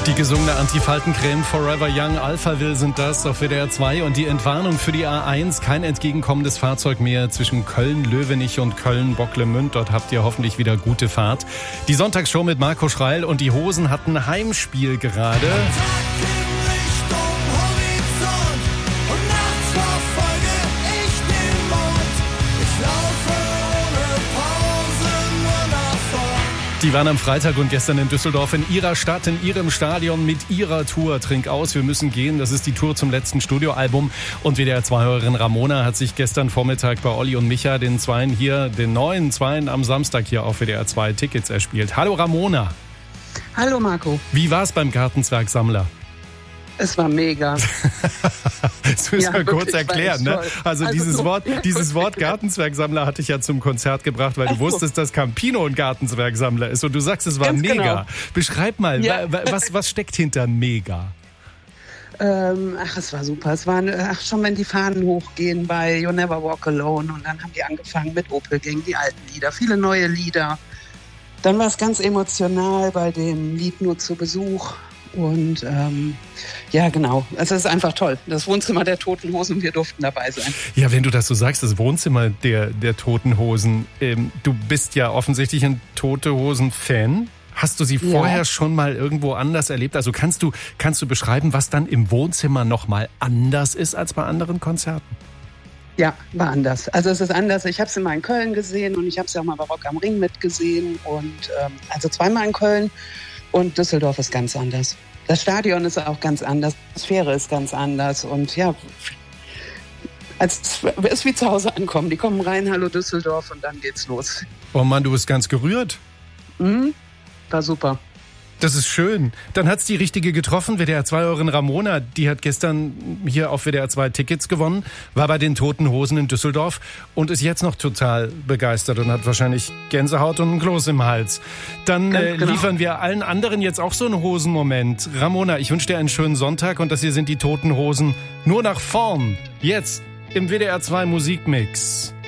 Die gesungene Antifaltencreme Forever Young, Alphaville sind das auf WDR 2 und die Entwarnung für die A1. Kein entgegenkommendes Fahrzeug mehr zwischen Köln-Löwenich und Köln-Bocklemünd. Dort habt ihr hoffentlich wieder gute Fahrt. Die Sonntagsshow mit Marco Schreil und die Hosen hatten Heimspiel gerade. Die waren am Freitag und gestern in Düsseldorf in ihrer Stadt, in ihrem Stadion mit ihrer Tour. Trink aus, wir müssen gehen. Das ist die Tour zum letzten Studioalbum. Und WDR-2-Hörerin Ramona hat sich gestern Vormittag bei Olli und Micha, den neuen Zweien am Samstag hier auf WDR 2 Tickets erspielt. Hallo Ramona. Hallo Marco. Wie war's beim Gartenzwergsammler? Es war mega. Das müssen wir kurz erklären. Ne? Also dieses so, Wort Gartenzwergsammler hatte ich ja zum Konzert gebracht, weil du wusstest, dass Campino ein Gartenzwergsammler ist. Und du sagst, es war ganz mega. Genau. Beschreib mal, was steckt hinter mega? Es war super. Es waren, schon wenn die Fahnen hochgehen bei You Never Walk Alone. Und dann haben die angefangen mit Opel gegen die alten Lieder. Viele neue Lieder. Dann war es ganz emotional bei dem Lied Nur zu Besuch. Und ja, genau. Es ist einfach toll. Das Wohnzimmer der Toten Hosen, wir durften dabei sein. Ja, wenn du das so sagst, das Wohnzimmer der Toten Hosen. Du bist ja offensichtlich ein Tote Hosen-Fan. Hast du sie vorher schon mal irgendwo anders erlebt? Also kannst du beschreiben, was dann im Wohnzimmer nochmal anders ist als bei anderen Konzerten? Ja, war anders. Also es ist anders. Ich habe es immer in Köln gesehen und ich habe es ja auch mal bei Rock am Ring mitgesehen. Und also zweimal in Köln. Und Düsseldorf ist ganz anders. Das Stadion ist auch ganz anders. Die Atmosphäre ist ganz anders. Und ja, es ist wie zu Hause ankommen. Die kommen rein, hallo Düsseldorf, und dann geht's los. Oh Mann, du bist ganz gerührt. War super. Das ist schön. Dann hat's die Richtige getroffen. WDR-2-Hörerin Ramona, die hat gestern hier auf WDR 2 Tickets gewonnen, war bei den Toten Hosen in Düsseldorf und ist jetzt noch total begeistert und hat wahrscheinlich Gänsehaut und einen Kloß im Hals. Dann liefern wir allen anderen jetzt auch so einen Hosenmoment. Ramona, ich wünsche dir einen schönen Sonntag und das hier sind die Toten Hosen. Nur nach vorn. Jetzt im WDR 2 Musikmix.